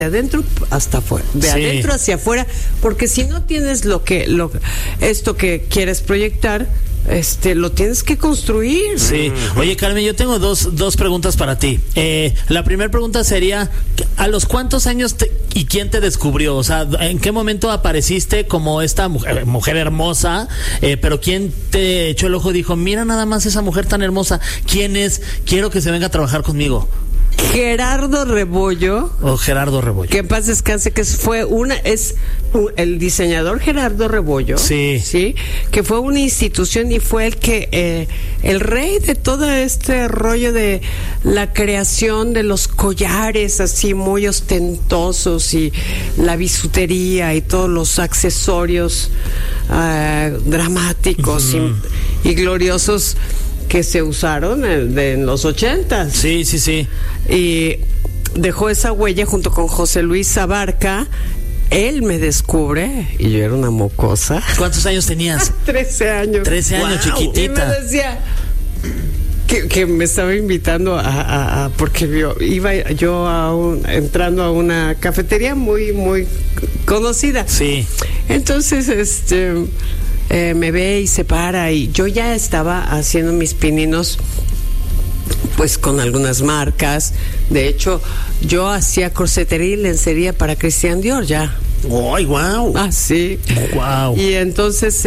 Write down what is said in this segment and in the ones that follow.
adentro hasta afuera, de adentro hacia afuera, porque si no tienes esto que quieres proyectar, lo tienes que construir. Sí. Oye, Carmen, yo tengo dos preguntas para ti. La primera pregunta sería, ¿a los cuántos años y quién te descubrió? O sea, ¿en qué momento apareciste como esta mujer hermosa? Pero ¿quién te echó el ojo y dijo, mira nada más esa mujer tan hermosa? ¿Quién es? Quiero que se venga a trabajar conmigo. Gerardo Rebollo. Gerardo Rebollo. Que en paz descanse, que el diseñador Gerardo Rebollo. Sí. Que fue una institución y fue el rey de todo este rollo de la creación de los collares así muy ostentosos y la bisutería y todos los accesorios dramáticos y gloriosos que se usaron en los 80s. Sí. Y dejó esa huella junto con José Luis Abarca. Él me descubre y yo era una mocosa. ¿Cuántos años tenías? 13 años. 13 años, chiquitita. Y me decía que me estaba invitando porque iba yo entrando a una cafetería muy, muy conocida. Sí. Entonces, me ve y se para y yo ya estaba haciendo mis pininos pues con algunas marcas. De hecho, yo hacía corsetería y lencería para Christian Dior ya. ¡Ay, wow! Ah, sí. Wow. Y entonces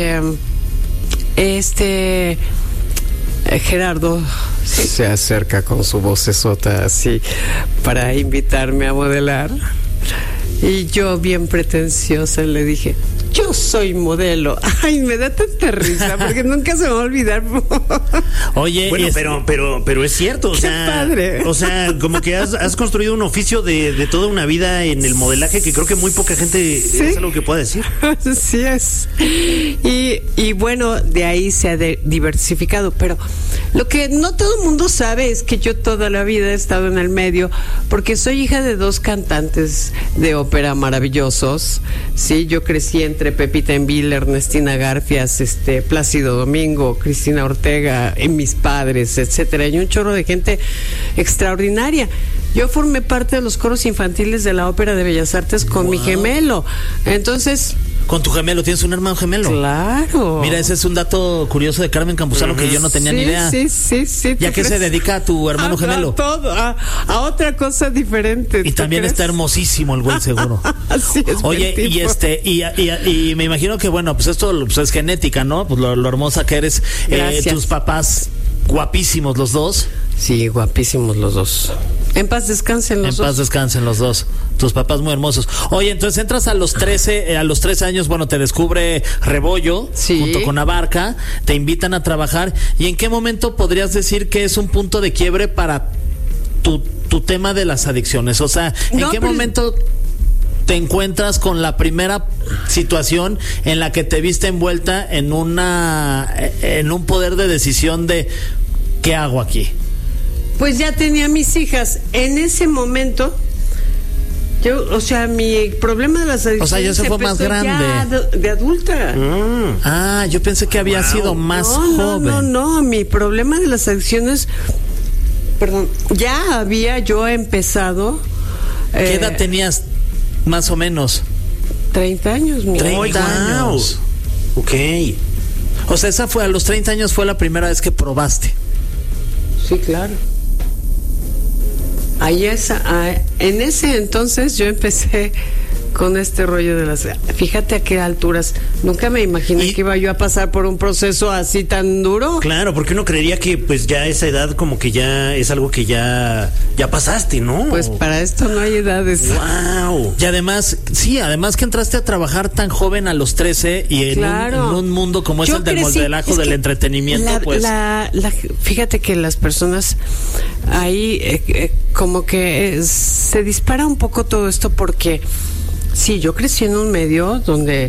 Gerardo se acerca con su vocesota así para invitarme a modelar. Y yo, bien pretenciosa, le dije, yo soy modelo. Ay, me da tanta risa porque nunca se me va a olvidar. Oye, bueno, pero es cierto, qué padre. O sea, como que has construido un oficio de toda una vida en el modelaje que creo que muy poca gente es algo que pueda decir. Así es. Y bueno, de ahí se ha diversificado, pero lo que no todo el mundo sabe es que yo toda la vida he estado en el medio porque soy hija de 2 cantantes de ópera maravillosos. Sí, yo crecí entre Pepita Envil, Ernestina Garfias, Plácido Domingo, Cristina Ortega, mis padres, etcétera, y un chorro de gente extraordinaria. Yo formé parte de los coros infantiles de la Ópera de Bellas Artes con mi gemelo. Entonces, ¿con tu gemelo? ¿Tienes un hermano gemelo? Claro. Mira, ese es un dato curioso de Carmen Campuzano que yo no tenía ni idea. Sí. ¿Ya qué se dedica a tu hermano gemelo? A todo, a otra cosa diferente. Y también está hermosísimo el güey, seguro. Así es. Oye, y me imagino que, bueno, pues esto pues es genética, ¿no? Pues lo hermosa que eres. Tus papás, guapísimos los dos. Sí, guapísimos los dos. En paz descansen los dos. En paz descansen los dos. Tus papás muy hermosos. Oye, entonces entras a los 13 años, bueno, te descubre Rebollo, junto con Abarca, te invitan a trabajar. ¿Y en qué momento podrías decir que es un punto de quiebre para tu tema de las adicciones? O sea, ¿en qué momento te encuentras con la primera situación en la que te viste envuelta en un poder de decisión de ¿qué hago aquí? Pues ya tenía mis hijas. En ese momento, mi problema de las adicciones. O sea, ya se fue más grande. Ya de adulta. Ah, yo pensé que había sido más joven. No, mi problema de las adicciones, ya había yo empezado. ¿Qué edad tenías, más o menos? 30 años, mi 30 años. Ok. O sea, a los 30 años fue la primera vez que probaste. Sí, claro. En ese entonces yo empecé con este rollo de las... Fíjate a qué alturas. Nunca me imaginé que iba yo a pasar por un proceso así tan duro. Claro, porque uno creería que pues ya esa edad como que ya es algo que ya pasaste, ¿no? Pues para esto no hay edades. ¡Wow! Y además que entraste a trabajar tan joven a los 13 y en un mundo como es el del modelaje, del entretenimiento, fíjate que las personas ahí como que se dispara un poco todo esto porque sí, yo crecí en un medio donde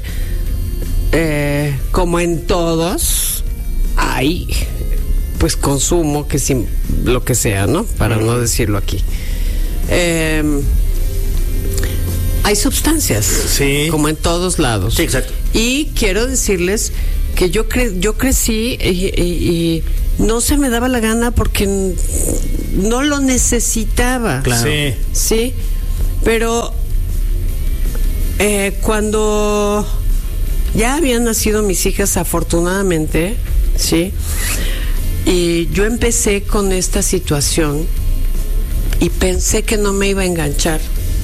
como en todos hay pues consumo, que sin lo que sea, ¿no? Para no decirlo aquí. Hay sustancias, sí, como en todos lados. Sí, exacto. Y quiero decirles que yo crecí y no se me daba la gana porque no lo necesitaba. Claro. Sí. Pero cuando ya habían nacido mis hijas, afortunadamente, ¿sí? Y yo empecé con esta situación y pensé que no me iba a enganchar.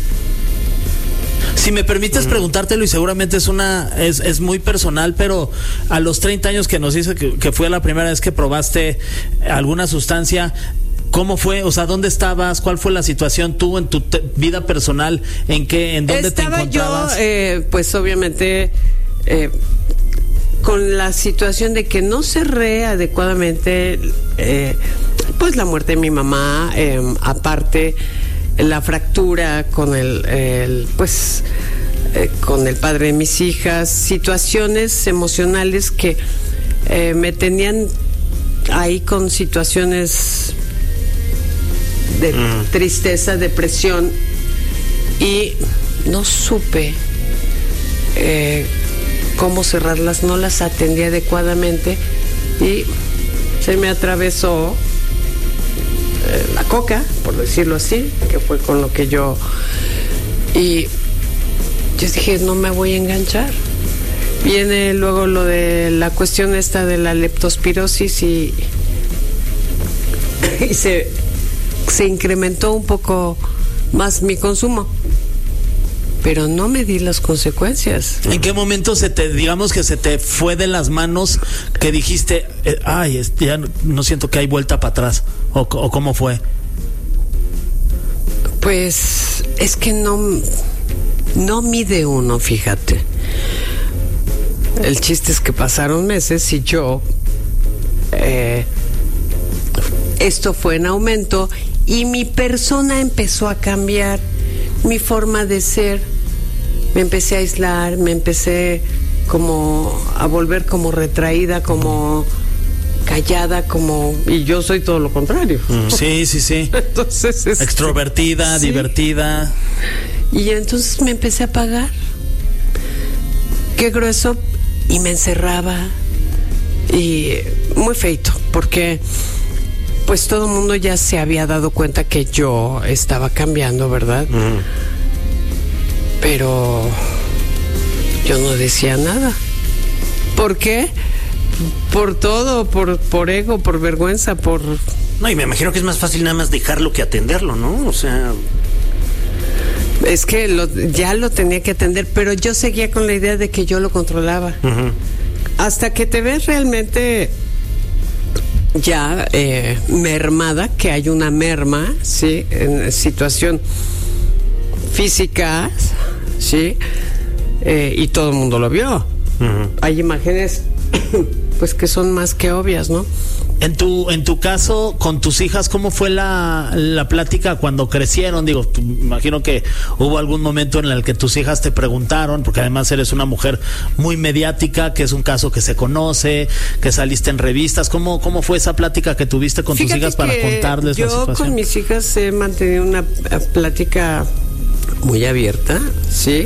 Si me permites preguntártelo, y seguramente es muy personal, pero a los 30 años que nos dice que fue la primera vez que probaste alguna sustancia, ¿cómo fue? O sea, ¿dónde estabas? ¿Cuál fue la situación tú en tu vida personal? ¿En dónde estaba te encontrabas? Yo, pues obviamente, con la situación de que no cerré adecuadamente, pues la muerte de mi mamá, aparte la fractura con con el padre de mis hijas, situaciones emocionales que me tenían ahí con situaciones de tristeza, depresión, y no supe cómo cerrarlas, no las atendí adecuadamente y se me atravesó la coca, por decirlo así, que fue con lo que yo dije, no me voy a enganchar. Viene luego lo de la cuestión esta de la leptospirosis y se incrementó un poco más mi consumo, pero no me di las consecuencias. ¿En qué momento se te fue de las manos, que dijiste, ya no siento que hay vuelta para atrás? ¿O cómo fue? Pues es que no mide uno, fíjate. El chiste es que pasaron meses y yo esto fue en aumento y mi persona empezó a cambiar, mi forma de ser. Me empecé a aislar, me empecé como a volver como retraída, como callada, y yo soy todo lo contrario. Sí. Entonces, extrovertida, sí. Divertida. Y entonces me empecé a apagar. Qué grueso, y me encerraba. Y muy feito, porque pues todo el mundo ya se había dado cuenta que yo estaba cambiando, ¿verdad? Pero yo no decía nada. ¿Por qué? Por todo, por ego, por vergüenza, por... No, y me imagino que es más fácil nada más dejarlo que atenderlo, ¿no? O sea... Es que ya lo tenía que atender, pero yo seguía con la idea de que yo lo controlaba. Hasta que te ves realmente ya mermada, que hay una merma, ¿sí? En situación física, ¿sí? Y todo el mundo lo vio. Hay imágenes pues que son más que obvias, ¿no? En tu caso, con tus hijas, ¿cómo fue la plática cuando crecieron? Digo, imagino que hubo algún momento en el que tus hijas te preguntaron, porque además eres una mujer muy mediática, que es un caso que se conoce, que saliste en revistas. ¿Cómo fue esa plática que tuviste con tus hijas para contarles la situación? Yo con mis hijas he mantenido una plática muy abierta, ¿sí?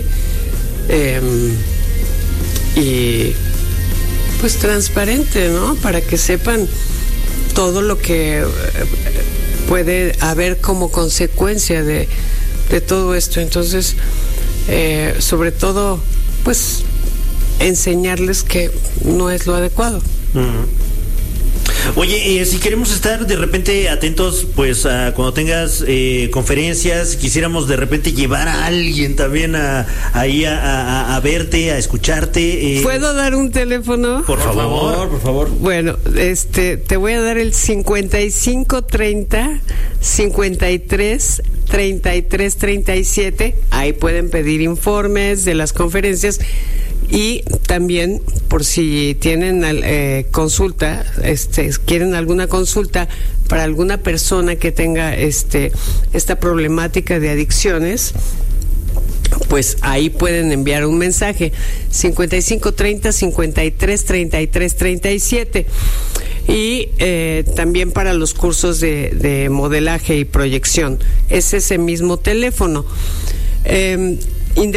Y pues transparente, ¿no? Para que sepan todo lo que puede haber como consecuencia de todo esto. Entonces, sobre todo, pues enseñarles que no es lo adecuado. Oye, si queremos estar de repente atentos, pues cuando tengas conferencias, quisiéramos de repente llevar a alguien también ahí a verte, a escucharte. ¿Puedo dar un teléfono? Por favor. Bueno, te voy a dar el 5530 53 33 37. Ahí pueden pedir informes de las conferencias. Y también, por si tienen consulta, quieren alguna consulta para alguna persona que tenga esta problemática de adicciones, pues ahí pueden enviar un mensaje 5530 53 33 37. Y también para los cursos de modelaje y proyección es ese mismo teléfono.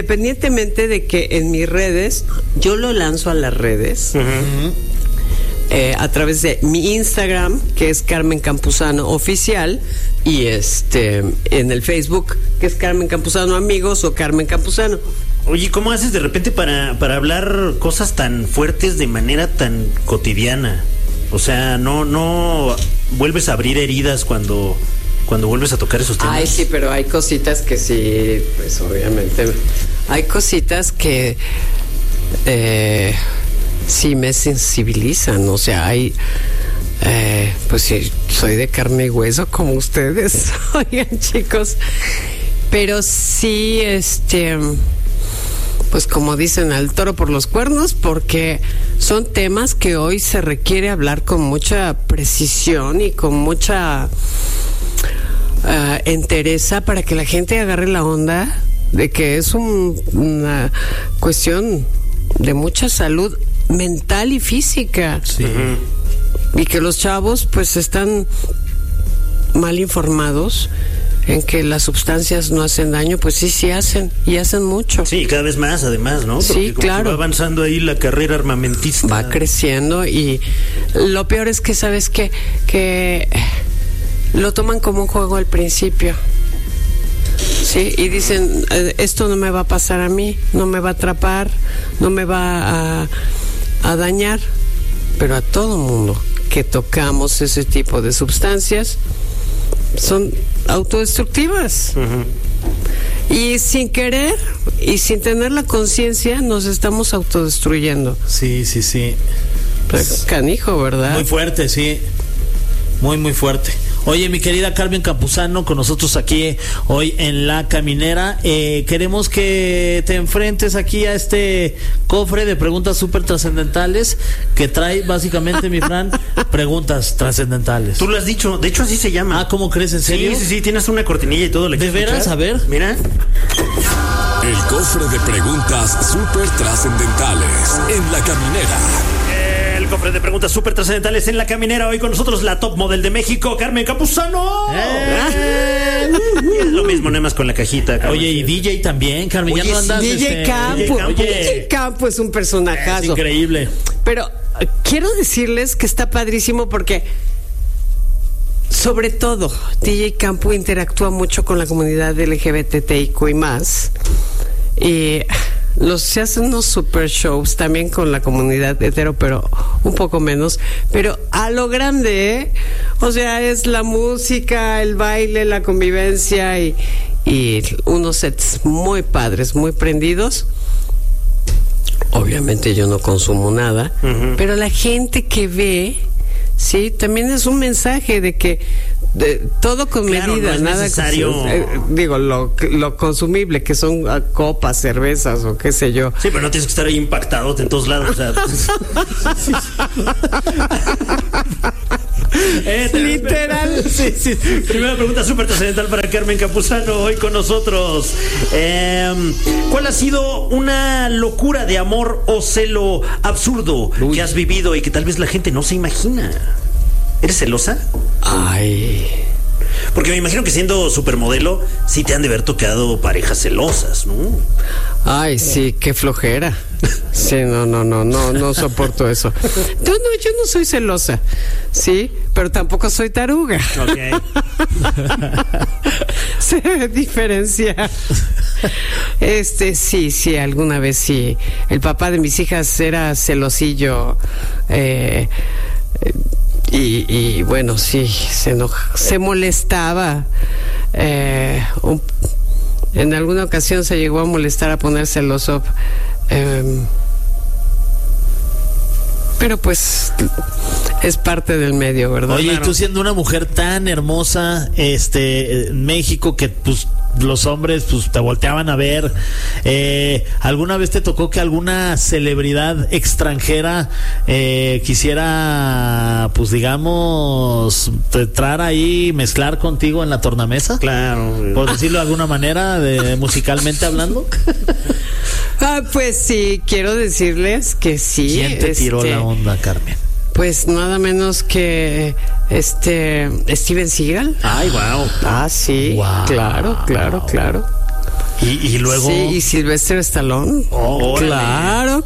Independientemente de que en mis redes, yo lo lanzo a las redes, a través de mi Instagram, que es Carmen Campuzano Oficial, y en el Facebook, que es Carmen Campuzano Amigos o Carmen Campuzano. Oye, ¿cómo haces de repente para hablar cosas tan fuertes de manera tan cotidiana? O sea, no vuelves a abrir heridas cuando vuelves a tocar esos temas. Ay, sí, pero hay cositas que sí, pues obviamente, hay cositas que sí me sensibilizan, o sea, hay... pues sí, soy de carne y hueso como ustedes, oigan, chicos, pero sí, pues como dicen, al toro por los cuernos, porque son temas que hoy se requiere hablar con mucha precisión y con mucha entereza para que la gente agarre la onda de que es una cuestión de mucha salud mental y física. Sí. Y que los chavos pues están mal informados en que las sustancias no hacen daño, pues sí hacen, y hacen mucho. Sí, cada vez más además, ¿no? Porque sí, claro. Va avanzando ahí la carrera armamentista. Va creciendo, y lo peor es que, ¿sabes qué? Que lo toman como un juego al principio. Sí, y dicen, esto no me va a pasar a mí, no me va a atrapar, no me va a dañar, pero a todo mundo que tocamos ese tipo de sustancias son autodestructivas. Y sin querer y sin tener la conciencia nos estamos autodestruyendo. Sí. Pues, canijo, ¿verdad? Muy fuerte, sí. Muy fuerte. Oye, mi querida Carmen Campuzano, con nosotros aquí hoy en La Caminera. Queremos que te enfrentes aquí a este cofre de preguntas súper trascendentales que trae básicamente, mi Fran, preguntas trascendentales. Tú lo has dicho, de hecho así se llama. Ah, ¿cómo crees? ¿En serio? Sí, tienes una cortinilla y todo. ¿De veras? Escuchar? A ver. Mira. El cofre de preguntas súper trascendentales en La Caminera. El cofre de preguntas súper trascendentales en La Caminera. Hoy con nosotros la top model de México, Carmen Campuzano. Es lo mismo, nada más con la cajita, Carmen. Oye, y DJ también, Carmen. Oye, ya no andas, DJ Campo. DJ Campo es un personajazo. Es increíble. Pero quiero decirles que está padrísimo porque, sobre todo, DJ Campo interactúa mucho con la comunidad LGBTIQ y más. Y se hacen unos super shows también con la comunidad hetero, pero un poco menos, pero a lo grande, ¿eh? O sea, es la música, el baile, la convivencia y unos sets muy padres, muy prendidos. Obviamente yo no consumo nada, pero la gente que ve, sí, también es un mensaje de que todo con medida, no es nada necesario. Digo, lo consumible, que son copas, cervezas o qué sé yo. Sí, pero no tienes que estar ahí impactado en todos lados. O sea, literal. Sí. Primera pregunta súper trascendental para Carmen Campuzano hoy con nosotros. ¿Cuál ha sido una locura de amor o celo absurdo que has vivido y que tal vez la gente no se imagina? ¿Eres celosa? Ay. Porque me imagino que siendo supermodelo sí te han de haber tocado parejas celosas, ¿no? Ay, sí, qué flojera. Sí, no soporto eso. Yo no soy celosa, sí, pero tampoco soy taruga. Ok. Se diferencia. Sí, alguna vez sí. El papá de mis hijas era celosillo. Y bueno, sí, se molestaba. En alguna ocasión se llegó a molestar, a poner celoso. Pero pues es parte del medio, ¿verdad? Oye, y tú siendo una mujer tan hermosa, en México, que pues los hombres pues te volteaban a ver, ¿alguna vez te tocó que alguna celebridad extranjera quisiera, pues digamos, entrar ahí, mezclar contigo en la tornamesa? Claro. Por decirlo de alguna manera, musicalmente hablando. Pues sí, quiero decirles que sí. ¿Quién te tiró la onda, Carmen? Pues nada menos que Steven Seagal. Ay, wow. Ah, sí. Wow. Claro. Y luego... Sí, y Sylvester Stallone. Claro.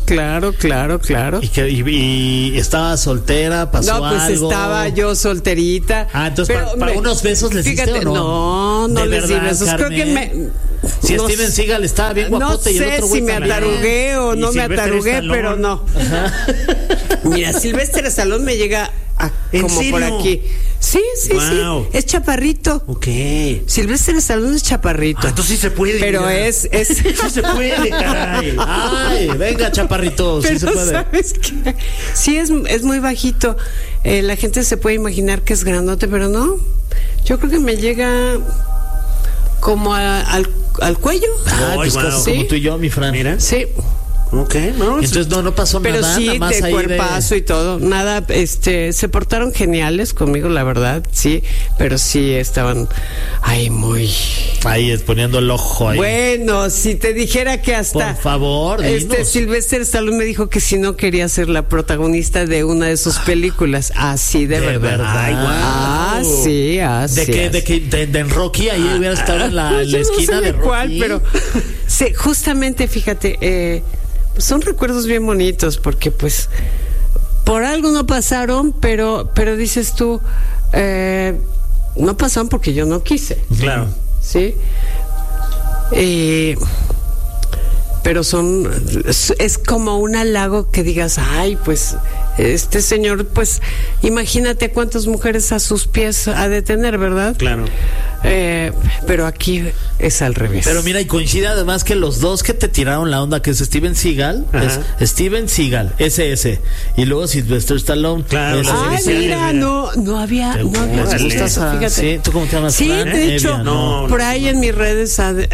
Y estaba soltera, pasó algo. No, pues estaba yo solterita. Entonces para unos besos les diste, ¿o no? No les di besos. Carmen, creo que si Steven Seagal estaba bien guapote y el otro güey si me atarugué o no me atarugué, pero no. Mira, Sylvester Stallone me llega como por aquí. Sí. Es chaparrito. Ok. Sylvester Stallone es chaparrito. Entonces sí se puede. Pero mira. Sí se puede, caray. Ay, venga, chaparrito. Pero sí se puede. ¿sabes qué? Sí, es muy bajito. La gente se puede imaginar que es grandote, pero no. Yo creo que me llega como al cuello. Pues casi como tú y yo, mi Fran. Mira. Sí. Ok, no. Entonces no pasó pero nada. Sí, nada más de ahí cuerpazo y todo. Nada, se portaron geniales conmigo, la verdad, sí. Pero sí estaban ahí poniendo el ojo ahí. Bueno, si te dijera que hasta... Por favor, dinos. Sylvester Stallone me dijo que si no quería ser la protagonista de una de sus películas. Así de verdad. Ay, wow. Sí, así. De en Rocky, ahí hubiera estado en la esquina no sé de Rocky. Cuál, pero sí, justamente, fíjate, son recuerdos bien bonitos porque pues por algo no pasaron, pero dices tú, no pasaron porque yo no quise. Claro. Sí. Pero es como un halago que digas, ay, pues este señor, pues imagínate cuántas mujeres a sus pies ha de tener, ¿verdad? Claro. Pero aquí es al revés. Pero mira, y coincide además que los dos que te tiraron la onda, que es Steven Seagal, es Steven Seagal, ese, y luego Sylvester Stallone. Claro. Mira, no había eso, fíjate. Sí, ¿tú cómo te llamas? Sí, Fran? de hecho, por ahí en mis redes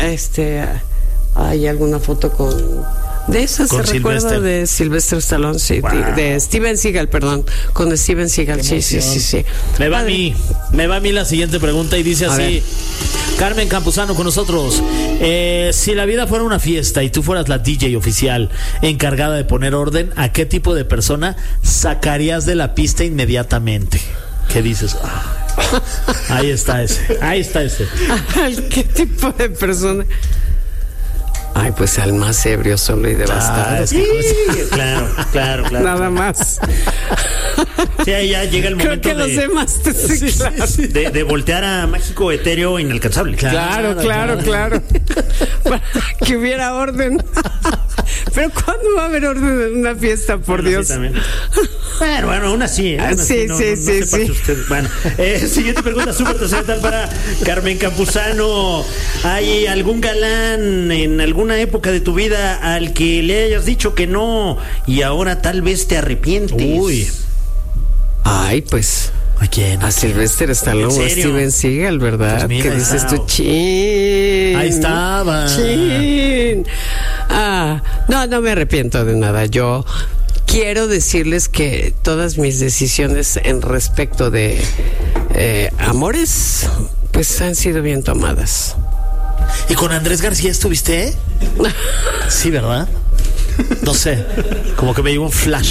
hay alguna foto de esas se recuerda de Sylvester Stallone, sí, de Steven Seagal, perdón, con Steven Seagal, sí. Me va a mí la siguiente pregunta y dice así: Carmen Campuzano con nosotros. Si la vida fuera una fiesta y tú fueras la DJ oficial encargada de poner orden, ¿a qué tipo de persona sacarías de la pista inmediatamente? ¿Qué dices? Ahí está ese. ¿Qué tipo de persona? Ay, pues al más ebrio, solo y devastado. Sí, claro. Nada más. Sí, ahí ya llega el momento. Creo que los demás de voltear a mágico etéreo inalcanzable. Claro. Para que hubiera orden. Pero ¿cuándo va a haber orden en una fiesta, por Dios? Sí, bueno, aún así. Sí. Bueno, siguiente pregunta súper trascendental para Carmen Campuzano. ¿Hay algún galán en alguna época de tu vida al que le hayas dicho que no y ahora tal vez te arrepientes? Uy. Ay, pues... ¿A quién? A Sylvester Stallone, a Steven Seagal, ¿verdad? Pues mira, ¿qué dices tú? ¡Chin! Ahí estaba. ¡Chin! No me arrepiento de nada. Yo quiero decirles que todas mis decisiones en respecto de amores, pues han sido bien tomadas. ¿Y con Andrés García estuviste? Sí, ¿verdad? No sé, como que me llegó un flash.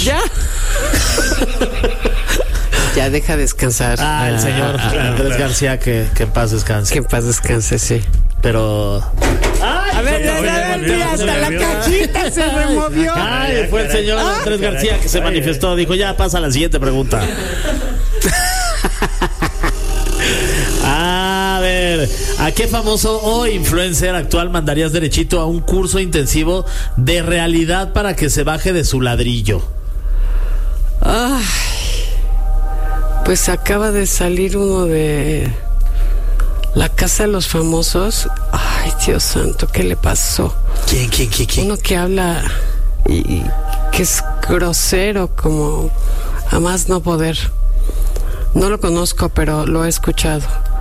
Ya deja descansar. El señor Andrés García, que en paz descanse. Que en paz descanse, sí. Pero... A ver, hasta la cajita se removió. Fue el señor Andrés García que se manifestó. Dijo, ya pasa a la siguiente pregunta. A ver, ¿a qué famoso o influencer actual mandarías derechito a un curso intensivo de realidad para que se baje de su ladrillo? Ay, pues acaba de salir uno de La Casa de los Famosos. Ay, Dios santo, ¿qué le pasó? ¿Quién? Uno que habla y que es grosero, como a más no poder. No lo conozco, pero lo he escuchado.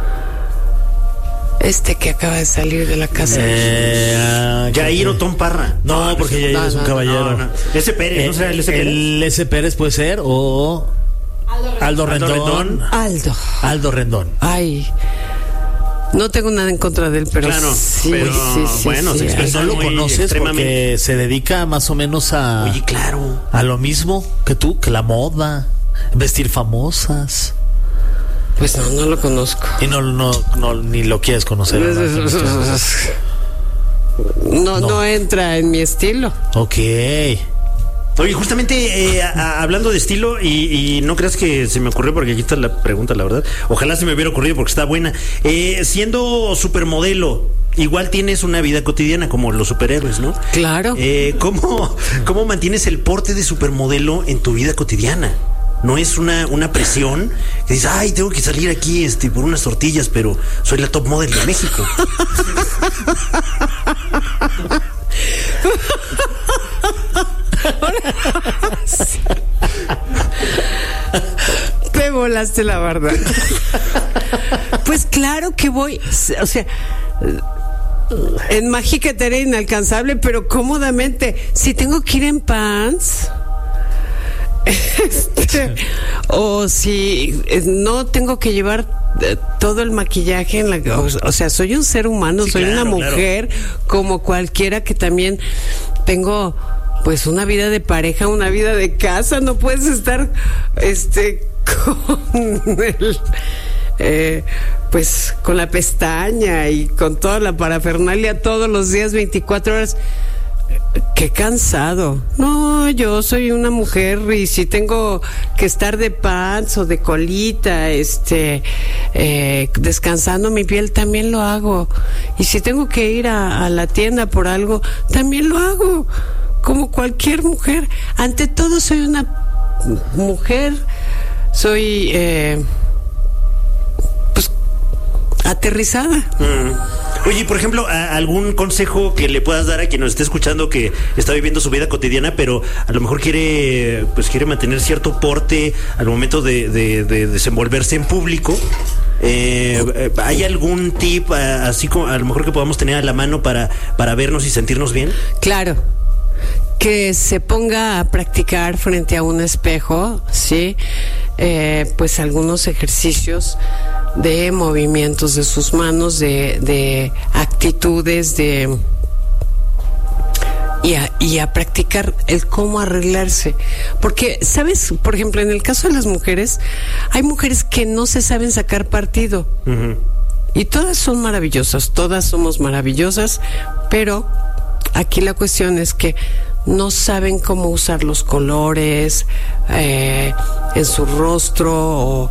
Que acaba de salir de La Casa. Jair o Tom Parra. No, porque Jair es un caballero. No. Ese Pérez, ¿no será el S. Pérez? El S. Pérez puede ser, o Aldo Rendón. Aldo Rendón. Ay, no tengo nada en contra de él, pero claro, sí. Bueno, sí, no lo conoces porque se dedica más o menos a... Oye, claro. A lo mismo que tú, que la moda, vestir famosas. Pues no lo conozco. Y no ni lo quieres conocer. No entra en mi estilo. Ok. Oye, justamente hablando de estilo, y no creas que se me ocurrió porque aquí está la pregunta, la verdad. Ojalá se me hubiera ocurrido porque está buena. Siendo supermodelo, igual tienes una vida cotidiana como los superhéroes, ¿no? Claro. ¿Cómo mantienes el porte de supermodelo en tu vida cotidiana? No es una presión que dices, ay, tengo que salir aquí por unas tortillas, pero soy la top model de México. Te volaste la barda. Pues claro que voy, o sea, en mágica tarea inalcanzable, pero cómodamente. Si tengo que ir en pants, o si no tengo que llevar todo el maquillaje o sea, soy un ser humano, sí, soy una mujer, claro, como cualquiera, que también tengo pues una vida de pareja, una vida de casa. No puedes estar con pues con la pestaña y con toda la parafernalia todos los días, 24 horas. Qué cansado. No, yo soy una mujer, y si tengo que estar de pants o de colita, descansando mi piel, también lo hago. Y si tengo que ir a la tienda por algo, también lo hago, como cualquier mujer. Ante todo, soy una mujer, soy pues aterrizada. Oye, por ejemplo, ¿algún consejo que le puedas dar a quien nos esté escuchando que está viviendo su vida cotidiana, pero a lo mejor quiere mantener cierto porte al momento de desenvolverse en público? ¿Hay algún tip, así como a lo mejor que podamos tener a la mano para vernos y sentirnos bien? Claro. Que se ponga a practicar frente a un espejo, ¿sí? Pues algunos ejercicios de movimientos de sus manos, de actitudes, y a practicar el cómo arreglarse. Porque, ¿sabes? Por ejemplo, en el caso de las mujeres, hay mujeres que no se saben sacar partido. Uh-huh. Y todas son maravillosas, todas somos maravillosas, pero aquí la cuestión es que no saben cómo usar los colores en su rostro, o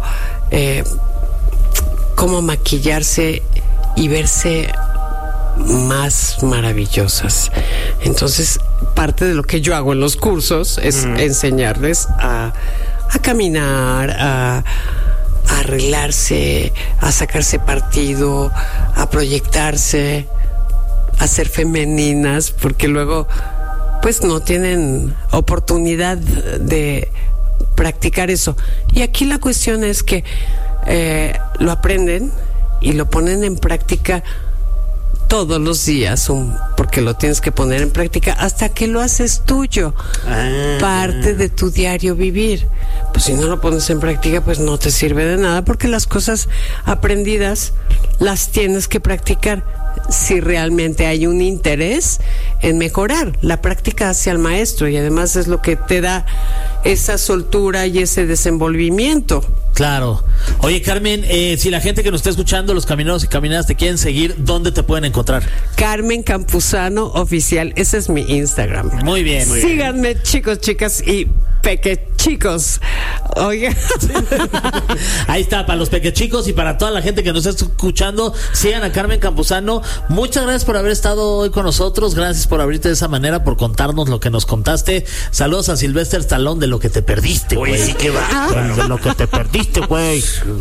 cómo maquillarse y verse más maravillosas. Entonces, parte de lo que yo hago en los cursos es enseñarles a caminar, a arreglarse, a sacarse partido, a proyectarse, a ser femeninas, porque luego pues no tienen oportunidad de practicar eso. Y aquí la cuestión es que lo aprenden y lo ponen en práctica todos los días, porque lo tienes que poner en práctica hasta que lo haces tuyo, parte de tu diario vivir. Pues si no lo pones en práctica, pues no te sirve de nada, porque las cosas aprendidas las tienes que practicar si realmente hay un interés en mejorar. La práctica hacia el maestro, y además es lo que te da esa soltura y ese desenvolvimiento. Claro. Oye, Carmen, si la gente que nos está escuchando, los camineros y caminadas, te quieren seguir, ¿dónde te pueden encontrar? Carmen Campuzano Oficial, ese es mi Instagram. Muy bien, muy Síganme, bien. Chicos, chicas y pequechicos. Oiga. Ahí está, para los pequechicos y para toda la gente que nos está escuchando, sigan a Carmen Campuzano. Muchas gracias por haber estado hoy con nosotros, gracias por abrirte de esa manera, por contarnos lo que nos contaste. Saludos a Sylvester Stallone, de lo que te perdiste, güey. Sí que va. De lo que te perdiste, güey.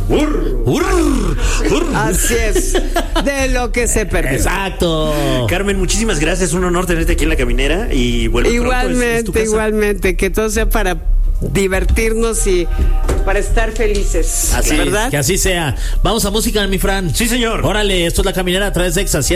Así es, de lo que se perdió. Exacto. Carmen, muchísimas gracias, un honor tenerte aquí en La Caminera, y vuelve igualmente, pronto, es tu casa. Igualmente, que todo sea para divertirnos y para estar felices. Así, ¿verdad? que así sea. Vamos a música, mi Fran. Sí, señor. Órale, esto es La Caminera a través de Exa